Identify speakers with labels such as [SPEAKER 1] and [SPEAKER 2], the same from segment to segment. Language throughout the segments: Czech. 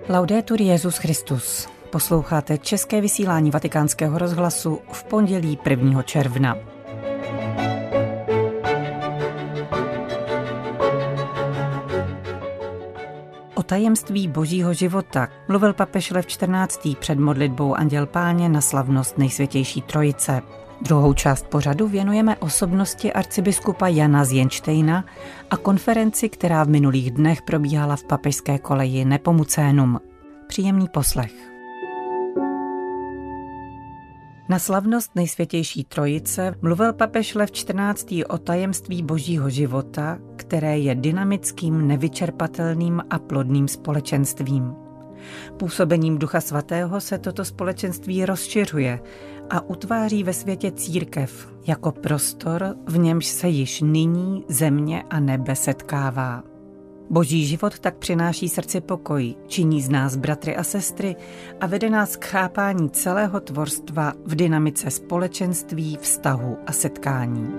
[SPEAKER 1] Laudetur Jesus Christus. Posloucháte české vysílání Vatikánského rozhlasu v pondělí 1. června. O tajemství božího života mluvil papež Lev XIV. Před modlitbou Anděl Páně na slavnost Nejsvětější Trojice. Druhou část pořadu věnujeme osobnosti arcibiskupa Jana z Jenštejna a konferenci, která v minulých dnech probíhala v papežské koleji Nepomucénum. Příjemný poslech. Na slavnost Nejsvětější Trojice mluvil papež Lev XIV. O tajemství božího života, které je dynamickým, nevyčerpatelným a plodným společenstvím. Působením Ducha Svatého se toto společenství rozšiřuje a utváří ve světě církev jako prostor, v němž se již nyní země a nebe setkává. Boží život tak přináší srdci pokoj, činí z nás bratry a sestry a vede nás k chápání celého tvorstva v dynamice společenství, vztahu a setkání.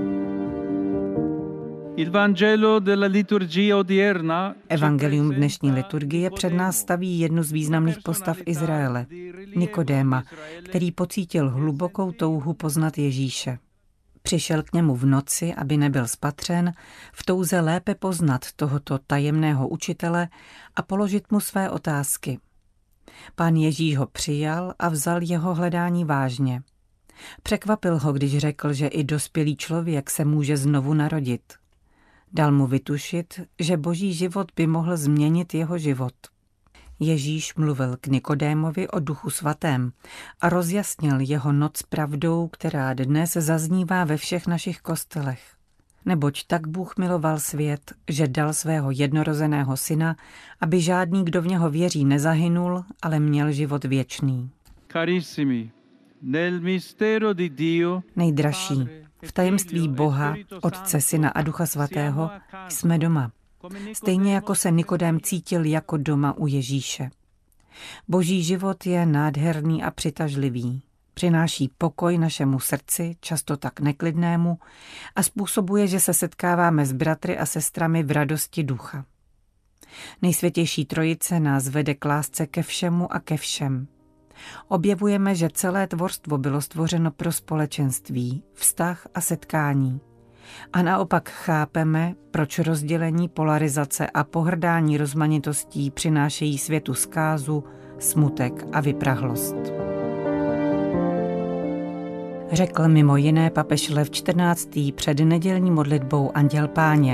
[SPEAKER 1] Evangelium dnešní liturgie před nás staví jednu z významných postav Izraele, Nikodéma, který pocítil hlubokou touhu poznat Ježíše. Přišel k němu v noci, aby nebyl spatřen, v touze lépe poznat tohoto tajemného učitele a položit mu své otázky. Pán Ježíš ho přijal a vzal jeho hledání vážně. Překvapil ho, když řekl, že i dospělý člověk se může znovu narodit. Dal mu vytušit, že boží život by mohl změnit jeho život. Ježíš mluvil k Nikodémovi o Duchu Svatém a rozjasnil jeho noc pravdou, která dnes zaznívá ve všech našich kostelech. Neboť tak Bůh miloval svět, že dal svého jednorozeného syna, aby žádný, kdo v něho věří, nezahynul, ale měl život věčný. Nejdražší, v tajemství Boha, Otce, Syna a Ducha Svatého jsme doma. Stejně jako se Nikodém cítil jako doma u Ježíše. Boží život je nádherný a přitažlivý. Přináší pokoj našemu srdci, často tak neklidnému, a způsobuje, že se setkáváme s bratry a sestrami v radosti ducha. Nejsvětější Trojice nás vede k lásce ke všemu a ke všem. Objevujeme, že celé tvorstvo bylo stvořeno pro společenství, vztah a setkání. A naopak chápeme, proč rozdělení, polarizace a pohrdání rozmanitostí přinášejí světu zkázu, smutek a vyprahlost. Řekl mimo jiné papež Lev XIV. Před nedělní modlitbou Anděl Páně.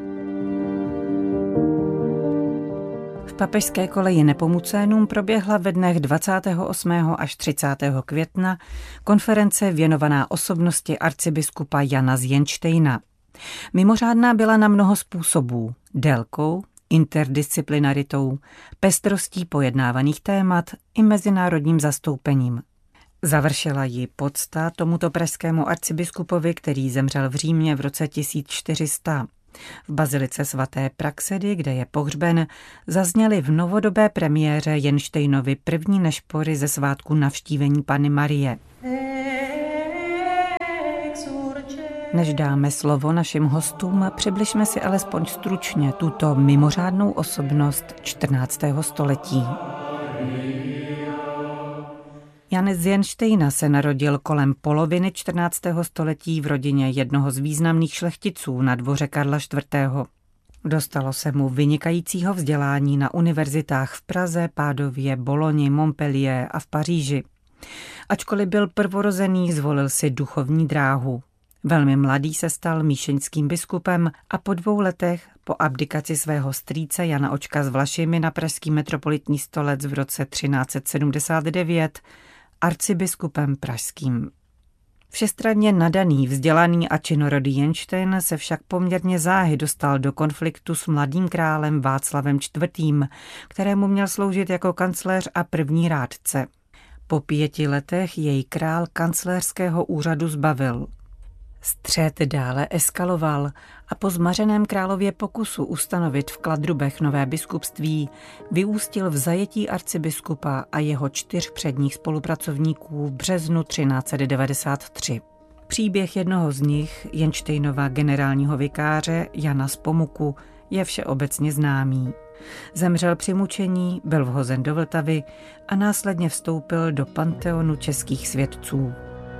[SPEAKER 1] V papežské koleji Nepomucénum proběhla ve dnech 28. až 30. května konference věnovaná osobnosti arcibiskupa Jana z Jenštejna. Mimořádná byla na mnoho způsobů, délkou, interdisciplinaritou, pestrostí pojednávaných témat i mezinárodním zastoupením. Završila ji pocta tomuto pražskému arcibiskupovi, který zemřel v Římě v roce 1400. V bazilice svaté Praxedy, kde je pohřben, zazněly v novodobé premiéře Jenštejnovy první nešpory ze svátku Navštívení Panny Marie. Než dáme slovo našim hostům, přibližme si alespoň stručně tuto mimořádnou osobnost 14. století. Jan z Jenštejna se narodil kolem poloviny 14. století v rodině jednoho z významných šlechticů na dvoře Karla IV. Dostalo se mu vynikajícího vzdělání na univerzitách v Praze, Pádově, Boloni, Montpellier a v Paříži. Ačkoliv byl prvorozený, zvolil si duchovní dráhu. Velmi mladý se stal míšeňským biskupem a po 2 letech, po abdikaci svého strýce Jana Očka z Vlašimi na pražský metropolitní stolec v roce 1379, arcibiskupem pražským. Všestranně nadaný, vzdělaný a činorodý Jenštejn se však poměrně záhy dostal do konfliktu s mladým králem Václavem IV., kterému měl sloužit jako kancléř a první rádce. Po 5 letech jej král kancléřského úřadu zbavil. Střet dále eskaloval a po zmařeném králově pokusu ustanovit v Kladrubech nové biskupství vyústil v zajetí arcibiskupa a jeho 4 předních spolupracovníků v březnu 1393. Příběh jednoho z nich, Jenštejnova generálního vikáře Jana z Pomuku, je všeobecně známý. Zemřel při mučení, byl vhozen do Vltavy a následně vstoupil do panteonu českých světců.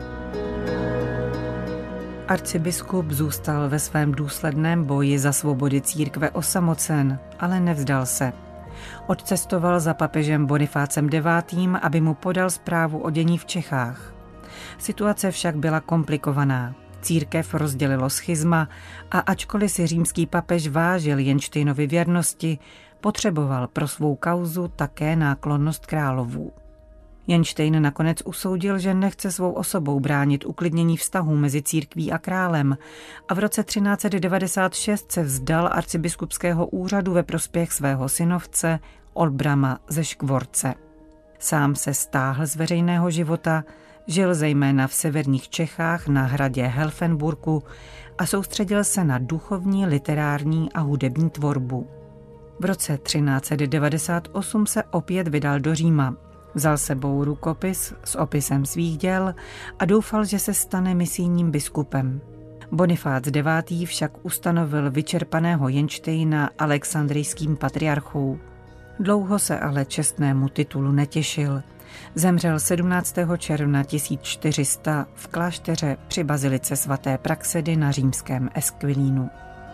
[SPEAKER 1] Arcibiskup zůstal ve svém důsledném boji za svobody církve osamocen, ale nevzdal se. Odcestoval za papežem Bonifácem IX., aby mu podal zprávu o dění v Čechách. Situace však byla komplikovaná. Církev rozdělilo schizma a ačkoliv si římský papež vážil Jenštejnovy věrnosti, potřeboval pro svou kauzu také náklonnost královů. Jenštejn nakonec usoudil, že nechce svou osobou bránit uklidnění vztahů mezi církví a králem a v roce 1396 se vzdal arcibiskupského úřadu ve prospěch svého synovce Olbrama ze Škvorce. Sám se stáhl z veřejného života, žil zejména v severních Čechách na hradě Helfenburku a soustředil se na duchovní, literární a hudební tvorbu. V roce 1398 se opět vydal do Říma. Vzal sebou rukopis s opisem svých děl a doufal, že se stane misijním biskupem. Bonifác IX. Však ustanovil vyčerpaného Jenštejna alexandrijským patriarchou. Dlouho se ale čestnému titulu netěšil. Zemřel 17. června 1400 v klášteře při bazilice svaté Praxedy na římském Esquilínu.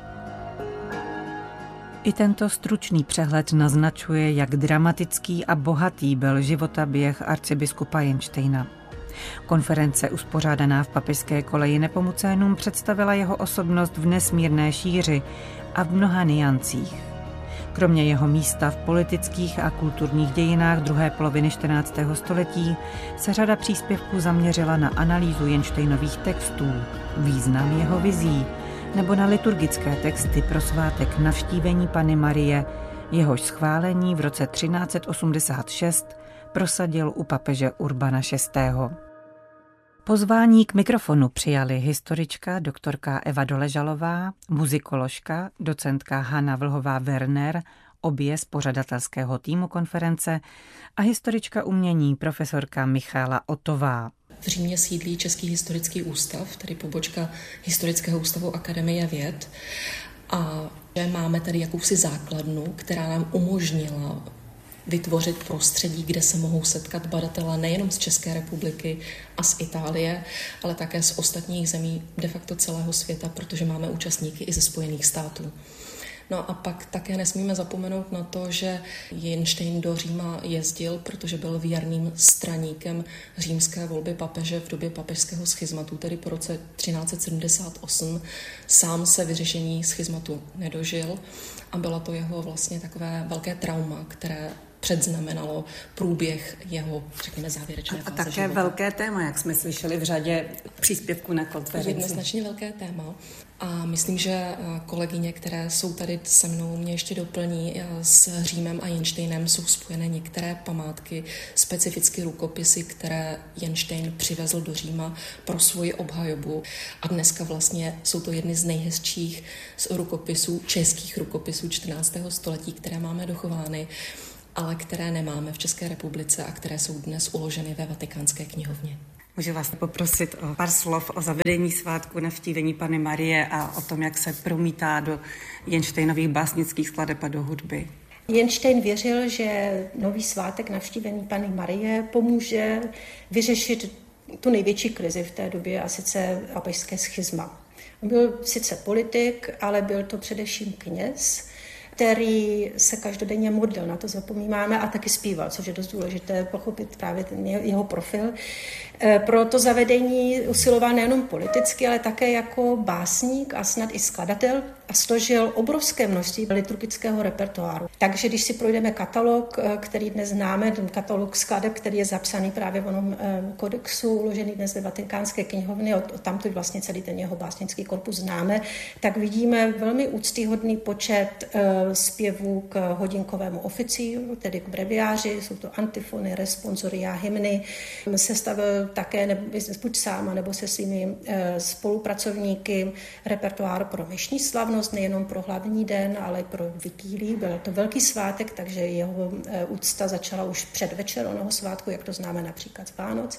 [SPEAKER 1] I tento stručný přehled naznačuje, jak dramatický a bohatý byl životaběh arcibiskupa Jenštejna. Konference uspořádaná v Papežské koleji Nepomucénům představila jeho osobnost v nesmírné šíři a v mnoha niancích. Kromě jeho místa v politických a kulturních dějinách druhé poloviny 14. století se řada příspěvků zaměřila na analýzu Jenštejnových textů, význam jeho vizí, nebo na liturgické texty pro svátek Navštívení Panny Marie, jehož schválení v roce 1386 prosadil u papeže Urbana VI. Pozvání k mikrofonu přijali historička doktorka Eva Doležalová, muzikoložka docentka Hana Vlhová-Werner, obě z pořadatelského týmu konference, a historička umění profesorka Michála Otová.
[SPEAKER 2] V Římě sídlí Český historický ústav, tedy pobočka Historického ústavu Akademie věd, a máme tady jakousi základnu, která nám umožnila vytvořit prostředí, kde se mohou setkat badatelé nejenom z České republiky a z Itálie, ale také z ostatních zemí de facto celého světa, protože máme účastníky i ze Spojených států. No a pak také nesmíme zapomenout na to, že Jenštejn do Říma jezdil, protože byl věrným straníkem římské volby papeže v době papežského schizmatu, tedy po roce 1378. Sám se vyřešení schizmatu nedožil a bylo to jeho vlastně takové velké trauma, které předznamenalo průběh jeho, řekněme, závěrečné fáze
[SPEAKER 3] také
[SPEAKER 2] života.
[SPEAKER 3] Velké téma, jak jsme slyšeli v řadě příspěvků na konferenci.
[SPEAKER 2] Jednoznačně velké téma. A myslím, že kolegyně, které jsou tady se mnou, mě ještě doplní, s Římem a Jenštejnem jsou spojené některé památky, specificky rukopisy, které Jenštejn přivezl do Říma pro svoji obhajobu. A dneska vlastně jsou to jedny z nejhezčích rukopisů, českých rukopisů 14. století, které máme dochovány, ale které nemáme v České republice a které jsou dnes uloženy ve Vatikánské knihovně.
[SPEAKER 3] Můžu vás poprosit o pár slov o zavedení svátku Navštívení Panny Marie a o tom, jak se promítá do Jenštejnových básnických skladeb a do hudby.
[SPEAKER 4] Jenštejn věřil, že nový svátek Navštívení Panny Marie pomůže vyřešit tu největší krizi v té době, a sice papežské schizma. On byl sice politik, ale byl to především kněz, který se každodenně modlil, na to zapomínáme, a taky zpíval, což je dost důležité pochopit právě ten jeho profil. Pro to zavedení usiloval nejenom politicky, ale také jako básník a snad i skladatel a složil obrovské množství liturgického repertoáru. Takže když si projdeme katalog, který dnes známe, ten katalog skladeb, který je zapsaný právě v onom kodexu, uložený dnes ve Vatikánské knihovně, tamtud vlastně celý ten jeho básnický korpus známe, tak vidíme velmi úctyhodný počet zpěvů k hodinkovému oficiu, tedy k breviáři, jsou to antifony, responsoria, hymny. Sestavil také buď sám, nebo se svými spolupracovníky repertoár pro myšní slavnost, nejenom pro hlavní den, ale pro vigílii. Byl to velký svátek, takže jeho úcta začala už před večer onoho svátku, jak to známe například z Vánoc.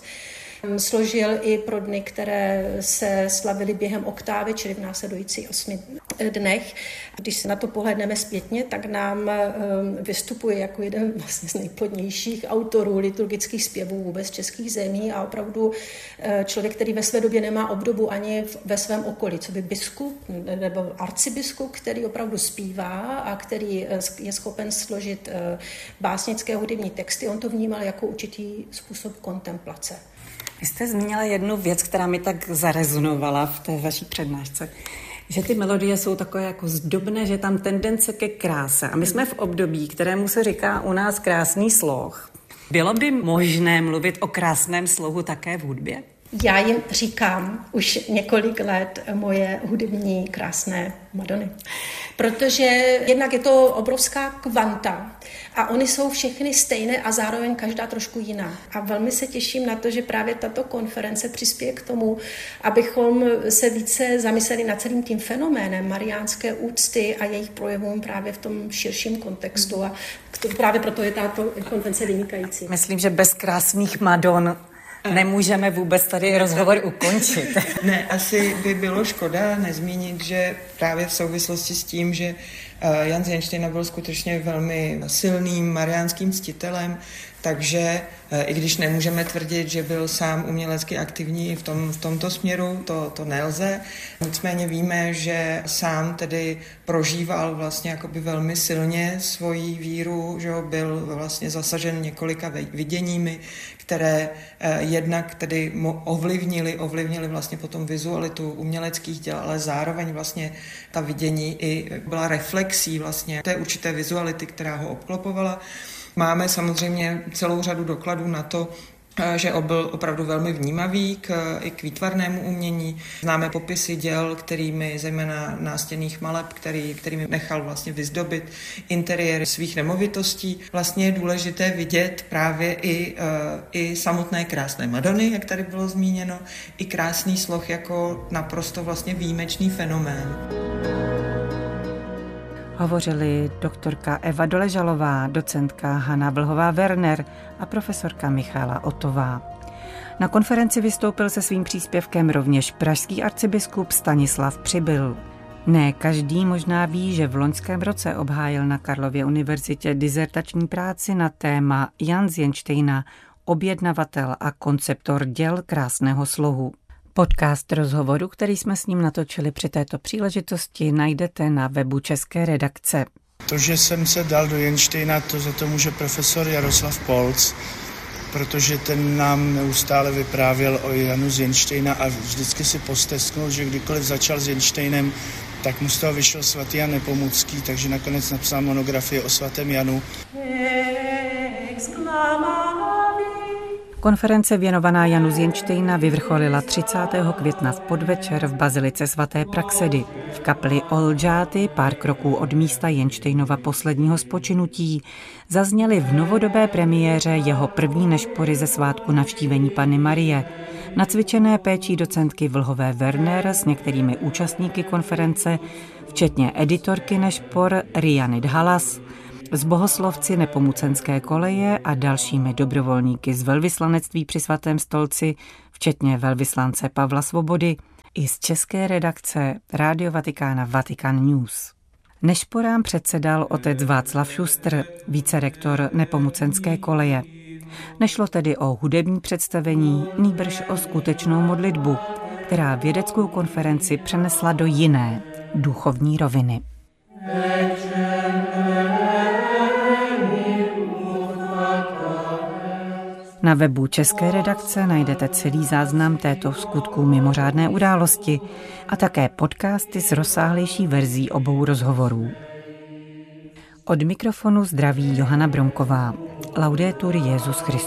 [SPEAKER 4] Složil i pro dny, které se slavily během oktávy, čili v následující 8 dnech. Když se na to pohledneme z zpětně, tak nám vystupuje jako jeden vlastně z nejplodnějších autorů liturgických zpěvů vůbec českých zemí a opravdu člověk, který ve své době nemá obdobu ani ve svém okolí, co by biskup nebo arcibiskup, který opravdu zpívá a který je schopen složit básnické hudební texty. On to vnímal jako určitý způsob kontemplace.
[SPEAKER 3] Vy jste zmínila jednu věc, která mi tak zarezonovala v té vaší přednášce, že ty melodie jsou takové jako zdobné, že tam tendence ke kráse. A my jsme v období, kterému se říká u nás krásný sloh. Bylo by možné mluvit o krásném slohu také v hudbě?
[SPEAKER 4] Já jim říkám už několik let moje hudební krásné Madony. Protože jednak je to obrovská kvanta a oni jsou všechny stejné a zároveň každá trošku jiná. A velmi se těším na to, že právě tato konference přispěje k tomu, abychom se více zamysleli nad celým tím fenoménem mariánské úcty a jejich projevům právě v tom širším kontextu. A právě proto je tato konference vynikající.
[SPEAKER 3] Myslím, že bez krásných Madon nemůžeme vůbec tady rozhovor ukončit.
[SPEAKER 5] Ne, asi by bylo škoda nezmínit, že právě v souvislosti s tím, že Jan z Jenštejna byl skutečně velmi silným mariánským ctitelem, takže i když nemůžeme tvrdit, že byl sám umělecky aktivní v tomto směru, to nelze. Nicméně víme, že sám tedy prožíval vlastně jakoby velmi silně svoji víru, že byl vlastně zasažen několika viděními, které jednak tedy ovlivnili vlastně potom vizualitu uměleckých děl, ale zároveň vlastně ta vidění i byla reflexí vlastně té určité vizuality, která ho obklopovala. Máme samozřejmě celou řadu dokladů na to, že byl opravdu velmi vnímavý i k výtvarnému umění. Známe popisy děl, kterými zejména nástěnných maleb, kterými nechal vlastně vyzdobit interiéry svých nemovitostí. Vlastně je důležité vidět právě i samotné krásné Madony, jak tady bylo zmíněno, i krásný sloh jako naprosto vlastně výjimečný fenomén.
[SPEAKER 1] Hovořili doktorka Eva Doležalová, docentka Hana Vlhová-Werner a profesorka Michála Otová. Na konferenci vystoupil se svým příspěvkem rovněž pražský arcibiskup Stanislav Přibyl. Ne každý možná ví, že v loňském roce obhájil na Karlově univerzitě dizertační práci na téma Jan z Jenštejna, objednavatel a konceptor děl krásného slohu. Podcast rozhovoru, který jsme s ním natočili při této příležitosti, najdete na webu České redakce.
[SPEAKER 6] To, že jsem se dal do Jenštejna, to za to může profesor Jaroslav Polc, protože ten nám neustále vyprávěl o Janu z Jenštejna a vždycky si postesknul, že kdykoliv začal s Jenštejnem, tak mu z toho vyšel svatý Jan Nepomucký, takže nakonec napsal monografii o svatém Janu.
[SPEAKER 1] Konference věnovaná Janu z Jenštejna vyvrcholila 30. května v podvečer v bazilice svaté Praxedy. V kapli Olžáty, pár kroků od místa Jenštejnova posledního spočinutí, zazněly v novodobé premiéře jeho první nešpory ze svátku Navštívení Panny Marie, nacvičené péčí docentky Vlhové-Werner s některými účastníky konference, včetně editorky nešpor Riany Dhalas, s bohoslovci Nepomucenské koleje a dalšími dobrovolníky z velvyslanectví při Svatém stolci, včetně velvyslance Pavla Svobody, i z české redakce Rádio Vatikána Vatican News. Nešporám předsedal otec Václav Šustr, vícerektor Nepomucenské koleje. Nešlo tedy o hudební představení, nýbrž o skutečnou modlitbu, která vědeckou konferenci přenesla do jiné, duchovní roviny. Na webu České redakce najdete celý záznam této vskutku mimořádné události a také podcasty s rozsáhlejší verzí obou rozhovorů. Od mikrofonu zdraví Johana Bronková. Laudetur Jesus Christus.